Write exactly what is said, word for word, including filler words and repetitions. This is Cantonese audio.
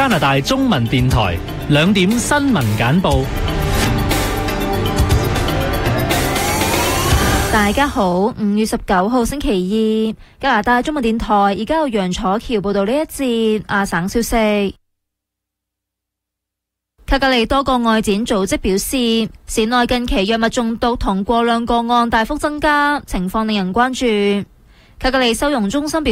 加拿大中文電台兩點新聞簡報。 大家好，五月十九號星期二，加拿大中文電台而家有楊楚橋報道呢一節亞省消息。卡加利多個外展組織表示，市內近期藥物中毒同過量個案大幅增加，情況令人關注。卡加利收容中心表